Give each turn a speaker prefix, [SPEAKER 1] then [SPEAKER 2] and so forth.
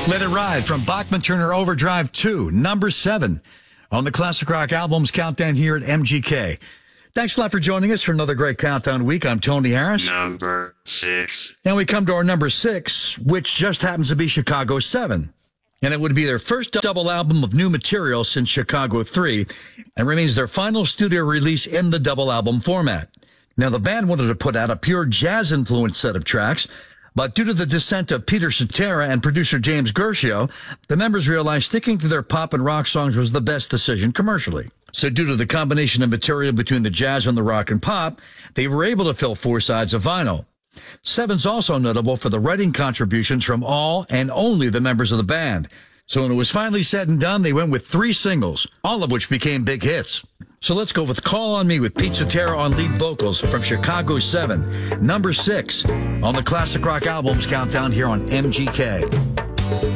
[SPEAKER 1] Let It Ride from Bachman Turner Overdrive 2, number 7 on the Classic Rock Albums Countdown here at MGK. Thanks a lot for joining us for another great countdown week. I'm Tony Harris.
[SPEAKER 2] Number 6.
[SPEAKER 1] And we come to our number 6, which just happens to be Chicago 7. And it would be their first double album of new material since Chicago 3 and remains their final studio release in the double album format. Now, the band wanted to put out a pure jazz-influenced set of tracks, but due to the dissent of Peter Cetera and producer James Guercio, the members realized sticking to their pop and rock songs was the best decision commercially. So due to the combination of material between the jazz and the rock and pop, they were able to fill 4 sides of vinyl. Seven's also notable for the writing contributions from all and only the members of the band. So when it was finally said and done, they went with 3 singles, all of which became big hits. So let's go with Call on Me with Pete Cetera on lead vocals from Chicago 7, number 6 on the Classic Rock Albums Countdown here on MGK.